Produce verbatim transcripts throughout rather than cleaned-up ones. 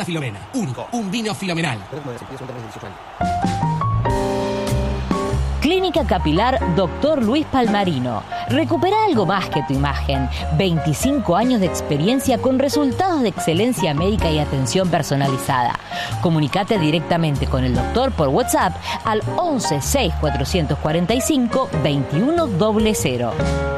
Filomena. Único, un vino fenomenal. Clínica Capilar Doctor Luis Palmarino. Recupera algo más que tu imagen. veinticinco años de experiencia con resultados de excelencia médica y atención personalizada. Comunicate directamente con el doctor por WhatsApp al once seis cuatrocientos cuarenta y cinco veintiuno cero cero.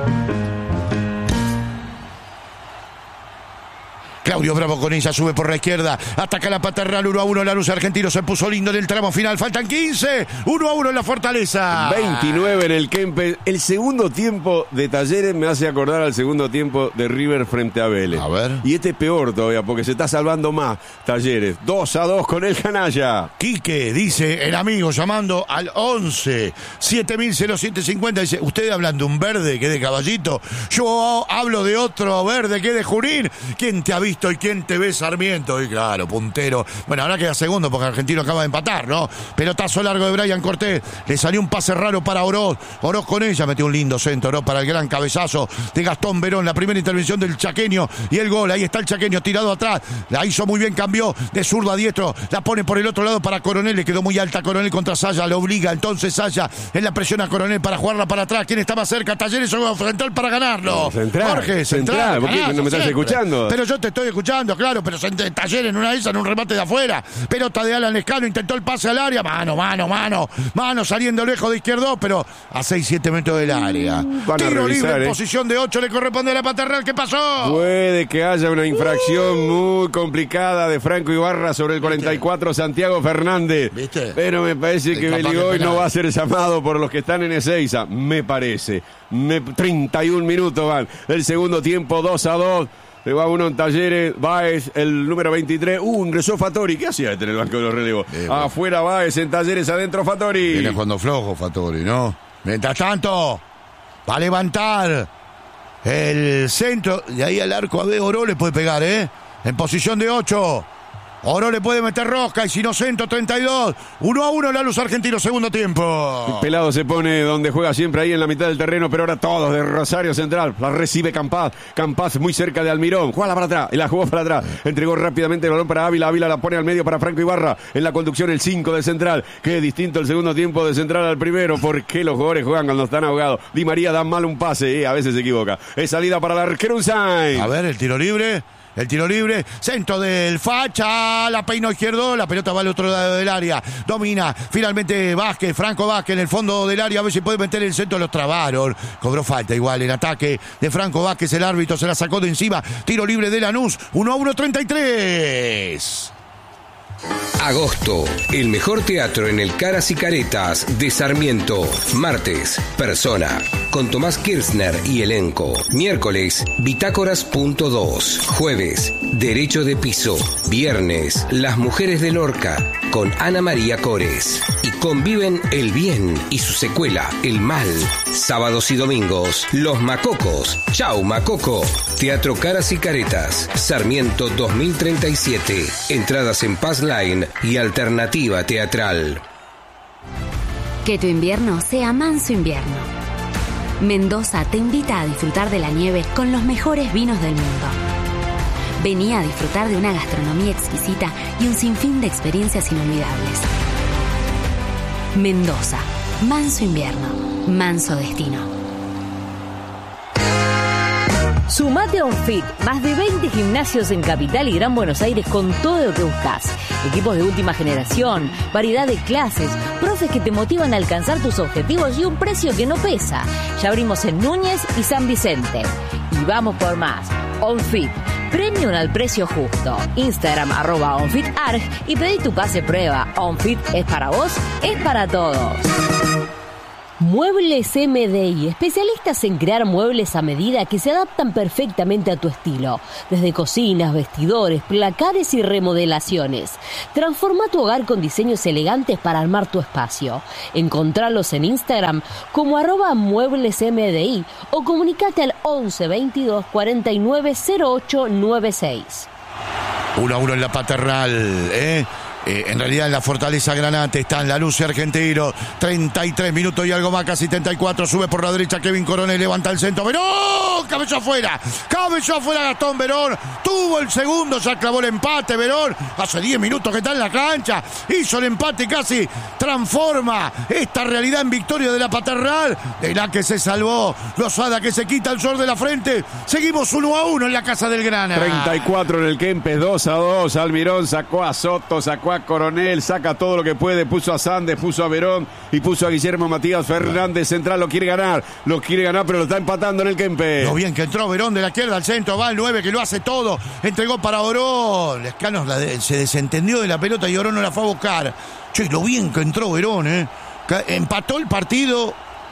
Claudio Bravo con ella, sube por la izquierda, ataca la Paternal, uno a uno, Lanús Argentino se puso lindo en el tramo final, faltan quince, uno a uno en la Fortaleza. veintinueve en el Kempes. El segundo tiempo de Talleres me hace acordar al segundo tiempo de River frente a Vélez. A ver. Y este es peor todavía, porque se está salvando más Talleres. dos a dos con el canalla. Quique, dice el amigo, llamando al once siete mil siete cincuenta, dice, ustedes hablan de un verde que es de Caballito, yo hablo de otro verde que es de Junín. ¿Quién te ha visto y quién te ve, Sarmiento? Y claro, puntero. Bueno, ahora queda segundo porque Argentino acaba de empatar, ¿no? Pelotazo largo de Brian Cortés, le salió un pase raro para Oroz, Oroz con ella metió un lindo centro, ¿no? Para el gran cabezazo de Gastón Verón, la primera intervención del chaqueño y el gol, ahí está el chaqueño tirado atrás, la hizo muy bien, cambió de zurdo a diestro, la pone por el otro lado para Coronel, le quedó muy alta Coronel contra Saya, lo obliga entonces Saya en la presión a Coronel para jugarla para atrás. ¿Quién está más cerca? Talleres o Central para ganarlo. Central, Jorge, Central. Central, ¿por qué no me estás siempre. escuchando? Pero yo te estoy escuchando, claro, pero Talleres en una de esas, en un remate de afuera, pelota de Alan Escano, intentó el pase al área, mano, mano, mano, mano saliendo lejos de izquierdo, pero a seis siete metros del área. Van Tiro a revisar, libre en eh. posición de ocho, le corresponde a la Paternal. ¿Qué pasó? Puede que haya una infracción muy complicada de Franco Ibarra sobre el cuarenta y cuatro, Santiago Fernández. ¿Viste? Pero me parece Sí, que capaz que Beligoy penal. no va a ser llamado por los que están en Ezeiza. Me parece. Me, treinta y un minutos van. El segundo tiempo, dos a dos. Se va uno en Talleres, Báez, el número veintitrés. Uh, ingresó Fattori. ¿Qué hacía este en el banco de los relevos? Eh, bueno. Afuera Báez, en Talleres, adentro Fattori. Viene jugando flojo Fattori, ¿no? Mientras tanto, va a levantar el centro. De ahí al arco a ver, Oro le puede pegar, ¿eh? En posición de ocho. Oro le puede meter rosca y sin Centro treinta y dos. uno a uno Lanús Argentino, segundo tiempo. El pelado se pone donde juega siempre, ahí en la mitad del terreno, pero ahora todos de Rosario Central. La recibe Campaz. Campaz muy cerca de Almirón. Juega para atrás. Y la jugó para atrás. Entregó rápidamente el balón para Ávila. Ávila la pone al medio para Franco Ibarra. En la conducción el cinco de Central. Qué distinto el segundo tiempo de Central al primero. ¿Por qué los jugadores juegan cuando están ahogados? Di María da mal un pase. Eh, a veces se equivoca. Es salida para el arquero Unzain. A ver, el tiro libre. El tiro libre, centro del Facha, la peinó izquierdo, la pelota va al otro lado del área, domina finalmente Vázquez, Franco Vázquez en el fondo del área, a ver si puede meter el centro, los trabaron, cobró falta igual el ataque de Franco Vázquez, el árbitro se la sacó de encima, tiro libre de Lanús, uno a uno treinta y tres. Agosto, el mejor teatro en el Caras y Caretas de Sarmiento. Martes, Persona, con Tomás Kirchner y elenco. Miércoles, Bitácoras punto dos. Jueves, Derecho de Piso. Viernes, Las Mujeres de Lorca, con Ana María Cores. Y conviven el bien y su secuela, el mal. Sábados y domingos, Los Macocos. Chau, Macoco. Teatro Caras y Caretas, Sarmiento dos mil treinta y siete. Entradas en Paz Line y Alternativa Teatral. Que tu invierno sea manso invierno. Mendoza te invita a disfrutar de la nieve con los mejores vinos del mundo. Vení a disfrutar de una gastronomía exquisita y un sinfín de experiencias inolvidables. Mendoza, manso invierno, manso destino. Sumate a OnFit, más de veinte gimnasios en Capital y Gran Buenos Aires con todo lo que buscas. Equipos de última generación, variedad de clases, profes que te motivan a alcanzar tus objetivos y un precio que no pesa. Ya abrimos en Núñez y San Vicente. Y vamos por más. OnFit, premium al precio justo. Instagram arroba OnFitArg y pedí tu pase prueba. OnFit es para vos, es para todos. Muebles M D I, especialistas en crear muebles a medida que se adaptan perfectamente a tu estilo. Desde cocinas, vestidores, placares y remodelaciones. Transforma tu hogar con diseños elegantes para armar tu espacio. Encontralos en Instagram como arroba muebles M D I o comunicate al once veintidós cuarenta y nueve cero ocho noventa y seis. uno a uno en la Paternal, ¿eh? Eh, en realidad en la Fortaleza Granate está en la luz argentino. treinta y tres minutos y algo más, casi setenta y cuatro. Sube por la derecha Kevin Coronel, levanta el centro. Verón, cabezó afuera. Cabezó afuera Gastón Verón. Tuvo el segundo, ya clavó el empate. Verón, hace diez minutos que está en la cancha. Hizo el empate y casi transforma esta realidad en victoria de la Paternal. De la que se salvó Lozada, que se quita el sol de la frente. Seguimos uno a uno en la casa del Grana. treinta y cuatro en el Kempes, dos a dos. Almirón sacó a Soto, sacó a Coronel, saca todo lo que puede, puso a Sandes, puso a Verón y puso a Guillermo Matías Fernández central, lo quiere ganar, lo quiere ganar, pero lo está empatando en el Kempes. Lo bien que entró Verón de la izquierda al centro, va el nueve que lo hace todo, entregó para Orón, Lescanos la de, se desentendió de la pelota y Orón no la fue a buscar. Che, lo bien que entró Verón, eh. Empató el partido.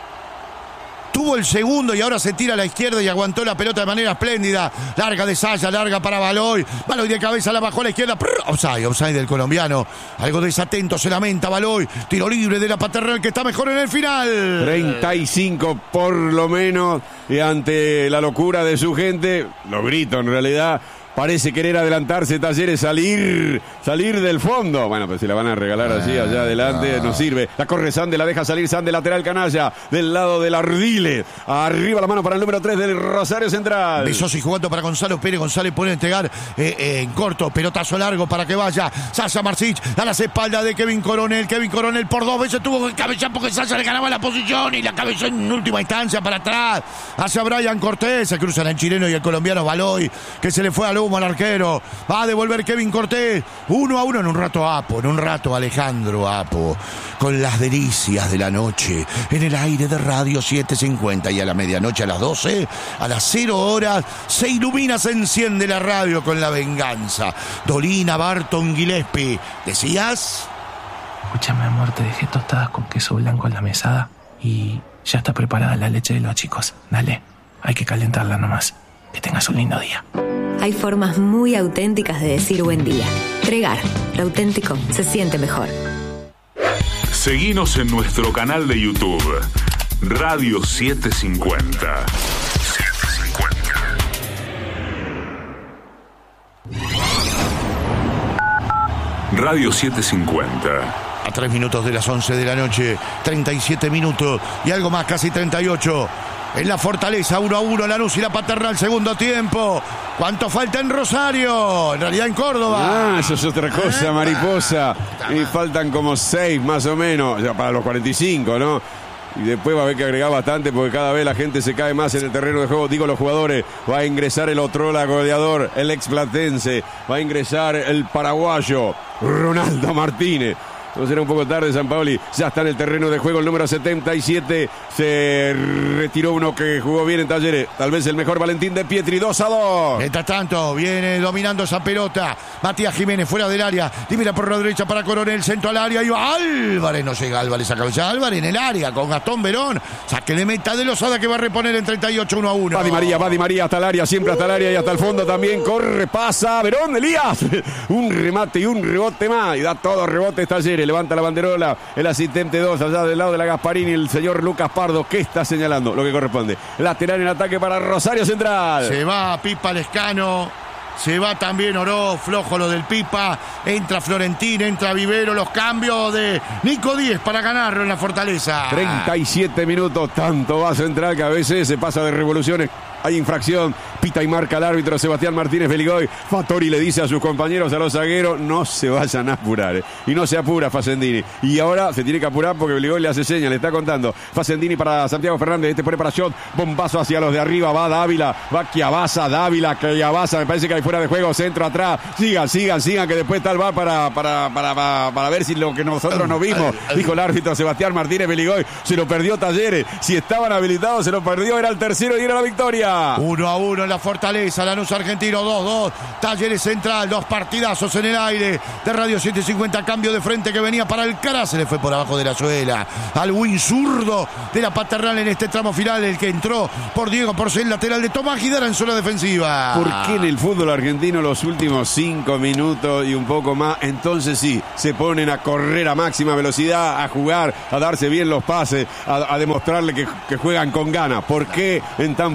Tuvo el segundo y ahora se tira a la izquierda y aguantó la pelota de manera espléndida. Larga de Saya, larga para Baloy. Baloy de cabeza la bajó a la izquierda. Offside, offside del colombiano. Algo desatento, se lamenta Baloy. Tiro libre de la Paternal que está mejor en el final. treinta y cinco por lo menos. Y ante la locura de su gente, lo grito en realidad. Parece querer adelantarse Talleres, salir, salir del fondo. Bueno, pues si la van a regalar así allá adelante, no sirve. La corre Sande, la deja salir Sande, lateral canalla, del lado del Ardile. Arriba la mano para el número tres del Rosario Central. Besosi jugando para Gonzalo Pérez. González puede entregar eh, eh, en corto, pelotazo largo para que vaya Sasha Marcich a las espaldas de Kevin Coronel. Kevin Coronel por dos veces tuvo que cabezar porque Sasha le ganaba la posición y la cabezó en última instancia para atrás. Hacia Brian Cortés, se cruzan el chileno y el colombiano Baloy, que se le fue al al arquero. Va a devolver Kevin Cortés. Uno a uno en un rato Apo, en un rato Alejandro Apo, con las delicias de la noche, en el aire de Radio setecientos cincuenta. Y a la medianoche, a las doce, a las cero horas, se ilumina, se enciende la radio con la venganza. Dolina, Barton, Gillespie. ¿Decías? Escúchame, amor, te dejé tostadas con queso blanco en la mesada y ya está preparada la leche de los chicos. Dale, hay que calentarla nomás. Que tengas un lindo día. Hay formas muy auténticas de decir buen día. Tregar, lo auténtico se siente mejor. Seguinos en nuestro canal de YouTube, Radio setecientos cincuenta. Radio setecientos cincuenta. A tres minutos de las once de la noche, treinta y siete minutos y algo más, casi treinta y ocho. En la Fortaleza, uno a uno, Lanús y la Paternal, segundo tiempo. ¿Cuánto falta en Rosario? En realidad en Córdoba. Ah, eso es otra cosa, ah, mariposa. Y faltan como seis más o menos, ya para los cuarenta y cinco, ¿no? Y después va a haber que agregar bastante porque cada vez la gente se cae más en el terreno de juego. Digo, los jugadores. Va a ingresar el Otrola goleador, el ex platense. Va a ingresar el paraguayo, Ronaldo Martínez. Entonces era un poco tarde, San Paoli ya está en el terreno de juego, el número setenta y siete, se retiró uno que jugó bien en Talleres, tal vez el mejor, Valentín de Pietri, dos a dos. Mientras tanto, viene dominando esa pelota, Matías Jiménez fuera del área, libera por la derecha para Coronel, centro al área, y Álvarez, no llega Álvarez a cabeza, Álvarez en el área con Gastón Verón, saque de meta de Lozada que va a reponer en treinta y ocho, uno a uno. Va Di María, va Di María hasta el área, siempre hasta el área y hasta el fondo también, corre, pasa, Verón, Elías, un remate y un rebote más, y da todo rebote Talleres, levanta la banderola. El asistente dos allá del lado de la Gasparini, el señor Lucas Pardo, que está señalando lo que corresponde. Lateral en ataque para Rosario Central. Se va Pipa Lescano, se va también Oró, flojo lo del Pipa, entra Florentín, entra Vivero, los cambios de Nico Díez para ganarlo en la Fortaleza. treinta y siete minutos, tanto va Central que a veces se pasa de revoluciones. Hay infracción, pita y marca el árbitro Sebastián Martínez Beligoy. Fattori le dice a sus compañeros, a los zagueros, no se vayan a apurar. Eh. Y no se apura Facendini. Y ahora se tiene que apurar porque Beligoy le hace señas, le está contando. Facendini para Santiago Fernández, este pone para Shot, bombazo hacia los de arriba, va Dávila, va Chiavasa, Dávila, Chiavasa, me parece que hay fuera de juego, centro atrás. Sigan, sigan, sigan, que después tal va para, para, para, para, para ver si lo que nosotros no vimos. Dijo el árbitro Sebastián Martínez Beligoy, se lo perdió Talleres. Si estaban habilitados, se lo perdió, era el tercero y era la victoria. Uno a uno en la Fortaleza, Lanús Argentino dos dos, Talleres Central, dos partidazos en el aire de Radio setecientos cincuenta, cambio de frente que venía para el cara, se le fue por abajo de la suela al win zurdo de la Paternal en este tramo final, el que entró por Diego Porcel, lateral de Tomás Guidara en zona defensiva. ¿Por qué en el fútbol argentino los últimos cinco minutos y un poco más, entonces sí, se ponen a correr a máxima velocidad, a jugar, a darse bien los pases, a, a demostrarle que, que juegan con ganas? ¿Por qué en tan poco tiempo?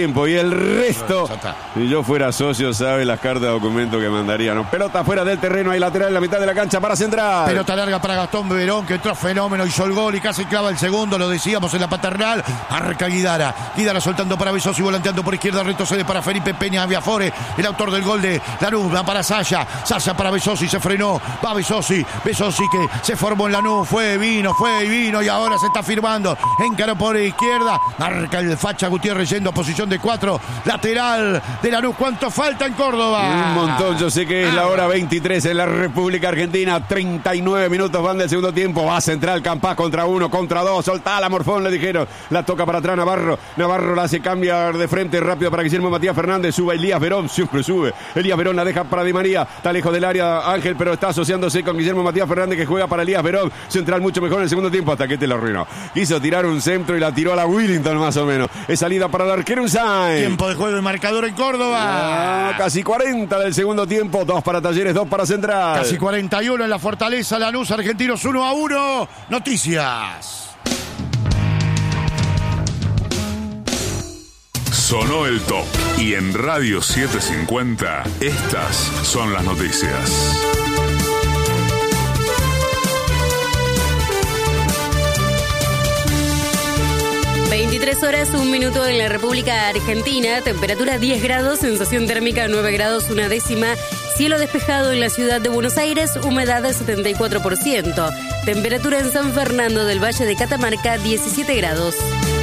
tiempo. Y el resto, Ya está. si yo fuera socio, sabe las cartas de documento que mandaría, ¿no? Pelota fuera del terreno, hay lateral en la mitad de la cancha para Central. Pelota larga para Gastón Beberón, que entró fenómeno, hizo el gol y casi clava el segundo, lo decíamos en la paternal. Arca Guidara, Guidara soltando para Besosi, volanteando por izquierda, retrocede para Felipe Peña Viafore, el autor del gol de Lanús, va para Saya, Saya para Besosi, se frenó, va Besosi, Besosi que se formó en Lanús, fue, vino, fue y vino y ahora se está firmando, encaró por izquierda, marca el Facha Gutiérrez yendo a posición de cuatro, lateral de Lanús. ¿Cuánto falta en Córdoba? Un montón, yo sé que es la hora veintitrés en la República Argentina, treinta y nueve minutos van del segundo tiempo, va Central, Campás contra uno, contra dos, soltá la Morfón, le dijeron, la toca para atrás Navarro, Navarro la hace cambiar de frente rápido para Guillermo Matías Fernández, sube Elías Verón, siempre sube, Elías Verón la deja para Di María, está lejos del área Ángel, pero está asociándose con Guillermo Matías Fernández que juega para Elías Verón, Central mucho mejor en el segundo tiempo hasta que te lo arruinó, quiso tirar un centro y la tiró a la Willington más o menos, es salida para el arquero Unzain. Tiempo de juego y marcador en Córdoba. Ah, casi cuarenta del segundo tiempo, dos para Talleres, dos para Central. Casi cuarenta y uno en la Fortaleza, Lanús, Argentinos uno a uno. Noticias. Sonó el top y en Radio setecientos cincuenta estas son las noticias. veintitrés horas, un minuto en la República Argentina, temperatura diez grados, sensación térmica nueve grados, una décima, cielo despejado en la ciudad de Buenos Aires, humedad del setenta y cuatro por ciento, temperatura en San Fernando del Valle de Catamarca, diecisiete grados.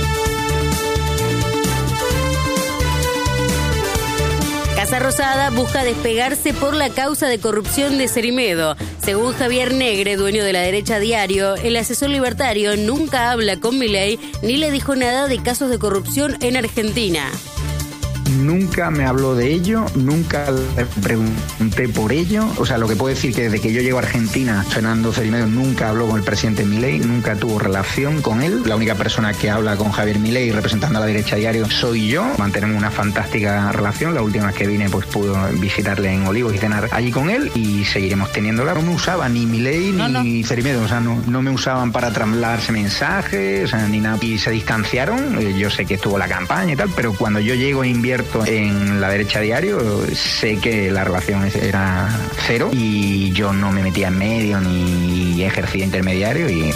Casa Rosada busca despegarse por la causa de corrupción de Cerimedo. Según Javier Negre, dueño de La Derecha Diario, el asesor libertario nunca habla con Milei ni le dijo nada de casos de corrupción en Argentina. Nunca me habló de ello, nunca le pregunté por ello. O sea, lo que puedo decir que desde que yo llego a Argentina, Fernando Cerimedo nunca habló con el presidente Milei, nunca tuvo relación con él. La única persona que habla con Javier Milei representando a La Derecha Diario soy yo. Mantenemos una fantástica relación. La última vez que vine pues pude visitarle en Olivos y cenar allí con él y seguiremos teniéndola. No me usaba ni Milei ni no, no. Cerimedo, o sea, no, no me usaban para trasladarse mensajes, o sea, ni nada. Y se distanciaron. Yo sé que estuvo la campaña y tal, pero cuando yo llego e invierto en La Derecha Diario, sé que la relación era cero y yo no me metía en medio ni ejercía intermediario. Y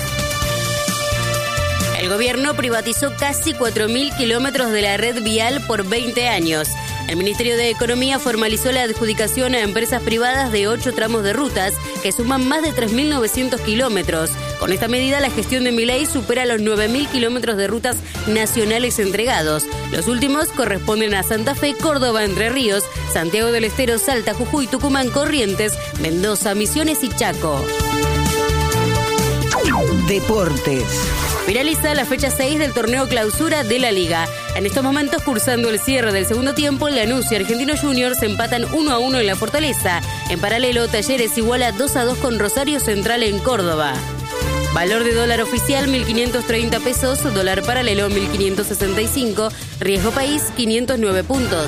el gobierno privatizó casi cuatro mil kilómetros de la red vial por veinte años. El Ministerio de Economía formalizó la adjudicación a empresas privadas de ocho tramos de rutas que suman más de tres mil novecientos kilómetros. Con esta medida, la gestión de Milei supera los nueve mil kilómetros de rutas nacionales entregados. Los últimos corresponden a Santa Fe, Córdoba, Entre Ríos, Santiago del Estero, Salta, Jujuy, Tucumán, Corrientes, Mendoza, Misiones y Chaco. Deportes. Finaliza la fecha seis del torneo clausura de la Liga. En estos momentos, cursando el cierre del segundo tiempo, Lanús y Argentinos Juniors empatan uno a uno en la Fortaleza. En paralelo, Talleres iguala dos a dos con Rosario Central en Córdoba. Valor de dólar oficial mil quinientos treinta pesos, dólar paralelo mil quinientos sesenta y cinco, riesgo país quinientos nueve puntos.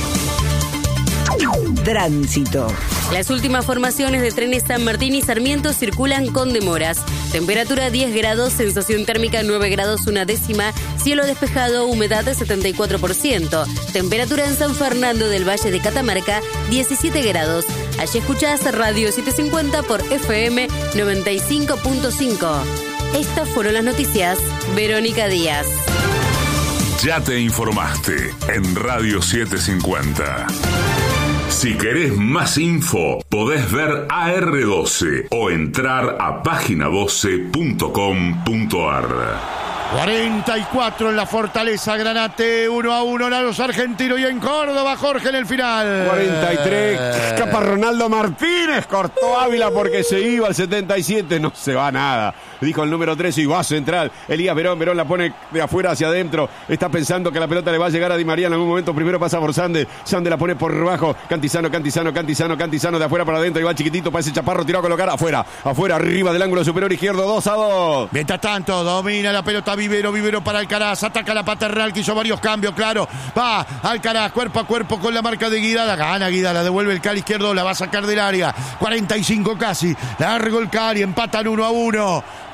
Tránsito. Las últimas formaciones de trenes San Martín y Sarmiento circulan con demoras. Temperatura diez grados, sensación térmica nueve grados una décima, cielo despejado, humedad setenta y cuatro por ciento. Temperatura en San Fernando del Valle de Catamarca, diecisiete grados. Allí escuchás Radio setecientos cincuenta por F M noventa y cinco punto cinco. Estas fueron las noticias. Verónica Díaz. Ya te informaste en Radio setecientos cincuenta. Si querés más info, podés ver A R doce o entrar a página doce punto com punto ar. cuarenta y cuatro en la Fortaleza, Granate, uno a uno, los argentinos y en Córdoba, Jorge en el final. cuarenta y tres, escapa Ronaldo Martínez, cortó Ávila porque se iba al setenta y siete, no se va nada, dijo el número tres y va Central, Elías Verón, Verón la pone de afuera hacia adentro, está pensando que la pelota le va a llegar a Di María en algún momento, primero pasa por Sande, Sande la pone por bajo, Cantizano, Cantizano, Cantizano, Cantizano de afuera para adentro, y va chiquitito para ese chaparro, tirado a colocar afuera, afuera, arriba del ángulo superior izquierdo, dos a dos. Mientras tanto, domina la pelota Vivero, Vivero para Alcaraz, ataca la paternal que hizo varios cambios, claro, va Alcaraz cuerpo a cuerpo con la marca de Guidala, gana Guidala, devuelve el Cali izquierdo, la va a sacar del área, cuarenta y cinco casi, largo el Cali, empatan uno a uno,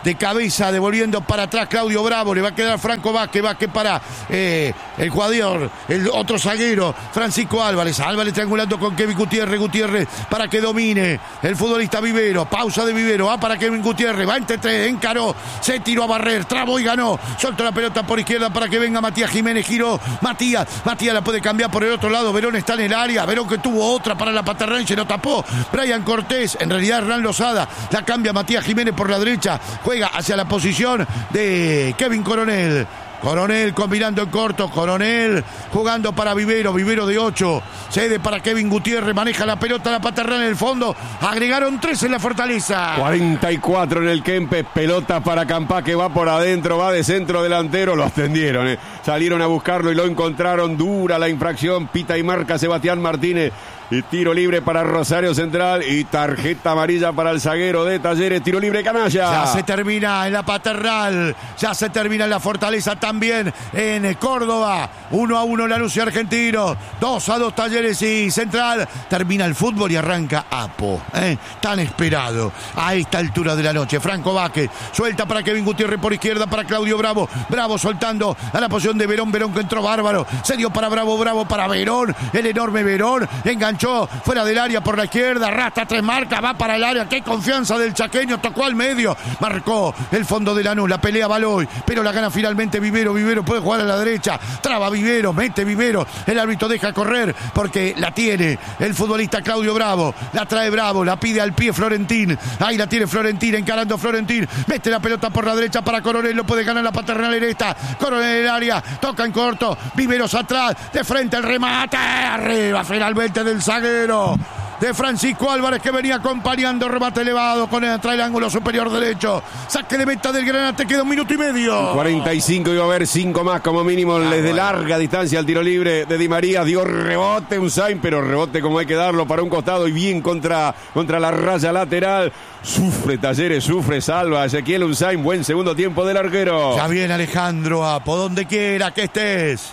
de cabeza, devolviendo para atrás Claudio Bravo, le va a quedar Franco Vázquez, Vázquez para eh, el jugador, el otro zaguero, Francisco Álvarez, Álvarez triangulando con Kevin Gutiérrez, Gutiérrez para que domine el futbolista Vivero, pausa de Vivero, va para Kevin Gutiérrez, va entre tres, encaró, se tiró a barrer, trabó y ganó, soltó la pelota por izquierda para que venga Matías Jiménez, giró Matías, Matías la puede cambiar por el otro lado, Verón está en el área, Verón que tuvo otra para la Paterrán y se lo tapó, Brian Cortés, en realidad Hernán Lozada, la cambia Matías Jiménez por la derecha, juega hacia la posición de Kevin Coronel. Coronel combinando en corto, Coronel jugando para Vivero, Vivero de ocho, cede para Kevin Gutiérrez, maneja la pelota, la Paterrán en el fondo, agregaron tres en la Fortaleza. cuarenta y cuatro en el Kempes, pelota para Campá que va por adentro, va de centro delantero, lo atendieron, eh. salieron a buscarlo y lo encontraron, dura la infracción, pita y marca Sebastián Martínez. Y tiro libre para Rosario Central y tarjeta amarilla para el zaguero de Talleres, tiro libre canalla. Ya se termina en la Paternal, ya se termina en la Fortaleza también en Córdoba. uno a uno Lanús y Argentino, dos a dos Talleres y Central. Termina el fútbol y arranca Apo, ¿eh? tan esperado a esta altura de la noche. Franco Vázquez suelta para Kevin Gutiérrez por izquierda para Claudio Bravo. Bravo soltando a la posición de Verón, Verón que entró bárbaro. Se dio para Bravo, Bravo para Verón, el enorme Verón, enganchó fuera del área por la izquierda, arrastra tres marcas, va para el área, qué confianza del chaqueño, tocó al medio, marcó el fondo de Lanús, la pelea Baloy, pero la gana finalmente Vivero, Vivero puede jugar a la derecha, traba Vivero, mete Vivero, el árbitro deja correr porque la tiene el futbolista Claudio Bravo, la trae Bravo, la pide al pie Florentín, ahí la tiene Florentín, encarando Florentín, mete la pelota por la derecha para Coronel, lo puede ganar la Paternal en esta, Coronel en el área, toca en corto, Viveros atrás, de frente el remate, arriba finalmente del zaguero de Francisco Álvarez que venía acompañando, remate elevado con el, trae el ángulo superior derecho, saque de meta del Granate, queda un minuto y medio. cuarenta y cinco, iba a haber cinco más como mínimo ah, desde bueno. larga distancia al tiro libre de Di María, dio rebote Unzain, pero rebote como hay que darlo para un costado y bien contra, contra la raya lateral. Sufre Talleres, sufre, salva Ezequiel Unzain, buen segundo tiempo del arquero. Ya viene Alejandro Apo, donde quiera que estés.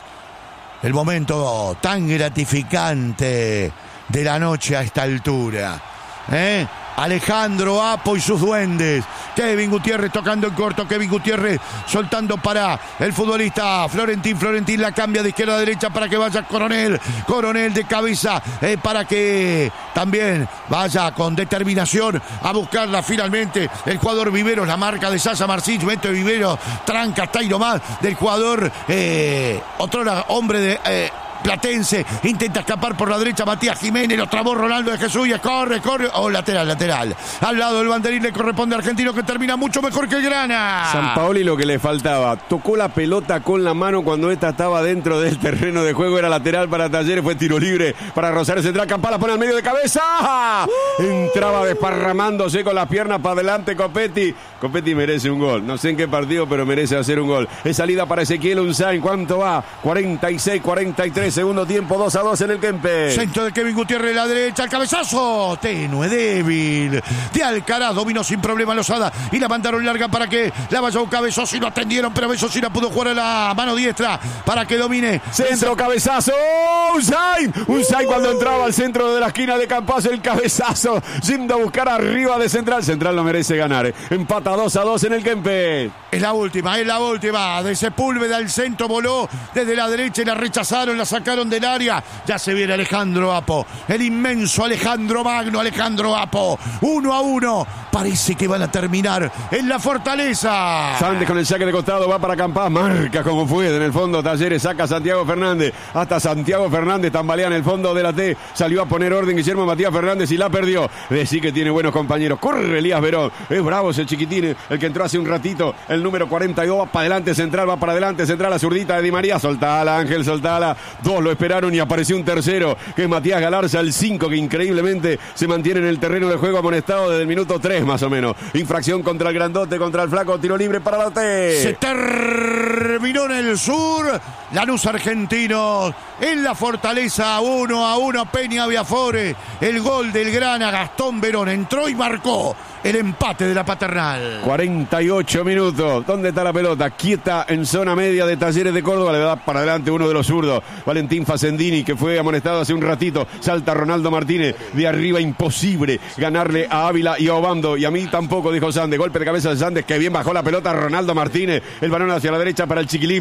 El momento tan gratificante de la noche a esta altura. ¿Eh? Alejandro Apo y sus duendes. Kevin Gutiérrez tocando en corto. Kevin Gutiérrez soltando para el futbolista Florentín. Florentín la cambia de izquierda a derecha para que vaya Coronel. Coronel de cabeza eh, para que también vaya con determinación a buscarla finalmente. El jugador Vivero, la marca de Sasa Marcich. Mete Vivero, tranca, está ahí nomás del jugador eh, otrora hombre de... Eh, Platense, intenta escapar por la derecha Matías Jiménez, lo trabó Ronaldo de Jesús y corre, corre, o oh, lateral, lateral. Al lado del banderín le corresponde a Argentino que termina mucho mejor que el Grana. Sampaoli lo que le faltaba, tocó la pelota con la mano cuando esta estaba dentro del terreno de juego, era lateral para Talleres, fue tiro libre para Rosario Central, Campana pone al medio de cabeza, uh. entraba desparramándose con las piernas para adelante Copetti, Copetti merece un gol, no sé en qué partido, pero merece hacer un gol. Es salida para Ezequiel Unzain, ¿cuánto va? cuarenta y seis, cuarenta y tres. Segundo tiempo, dos a dos en el Kempes. Centro de Kevin Gutiérrez a la derecha, el cabezazo tenue, débil de Alcaraz, dominó sin problema Lozada y la mandaron larga para que la vaya un Besosi, lo atendieron, pero Besosi la pudo jugar a la mano diestra para que domine. Centro, cabezazo, Unzain, Unzain cuando entraba al centro de la esquina de Campas, el cabezazo, yendo a buscar arriba de Central. Central no merece ganar, eh. empata dos a dos en el Kempes. Es la última, es la última, de Sepúlveda al centro, voló desde la derecha y la rechazaron, la sacaron del área, ya se viene Alejandro Apo, el inmenso Alejandro Magno, Alejandro Apo, uno a uno, parece que van a terminar en la Fortaleza. Sandes con el saque de costado, va para Campas, marca como puede, en el fondo Talleres, saca a Santiago Fernández, hasta Santiago Fernández tambalea en el fondo de la T, salió a poner orden Guillermo Matías Fernández y la perdió, decir que tiene buenos compañeros, corre Elías Verón, es bravo ese chiquitín, el que entró hace un ratito, el número cuarenta y dos, va para adelante Central, va para adelante Central, la zurdita de Di María, soltala Ángel, soltala, dos lo esperaron y apareció un tercero, que es Matías Galarza, el cinco, que increíblemente se mantiene en el terreno de juego amonestado desde el minuto tres más o menos. Infracción contra el grandote, contra el flaco, tiro libre para la T. Se terminó en el sur, Lanús Argentinos, en la Fortaleza, uno a uno, Peña Viafore, el gol del Grana, Gastón Verón, entró y marcó el empate de la Paternal. cuarenta y ocho minutos. ¿Dónde está la pelota? Quieta en zona media de Talleres de Córdoba. Le da para adelante uno de los zurdos, Valentín Facendini, que fue amonestado hace un ratito. Salta Ronaldo Martínez. De arriba imposible ganarle a Ávila y a Obando. Y a mí tampoco, dijo Sandes. Golpe de cabeza de Sandes, que bien bajó la pelota Ronaldo Martínez. El balón hacia la derecha para el Chiquilín.